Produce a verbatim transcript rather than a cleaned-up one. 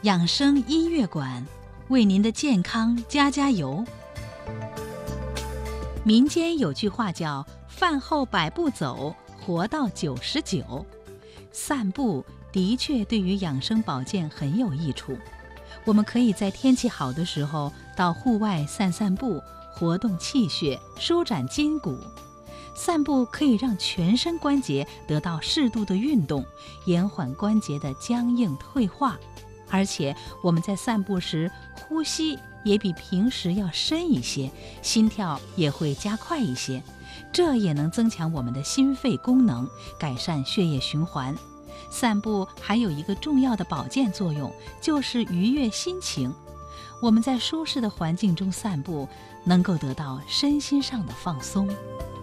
养生音乐馆为您的健康加加油。民间有句话叫饭后百步走，活到九十九。散步的确对于养生保健很有益处。我们可以在天气好的时候到户外散散步，活动气血，舒展筋骨。散步可以让全身关节得到适度的运动，延缓关节的僵硬退化。而且我们在散步时呼吸也比平时要深一些，心跳也会加快一些，这也能增强我们的心肺功能，改善血液循环。散步还有一个重要的保健作用，就是愉悦心情。我们在舒适的环境中散步，能够得到身心上的放松。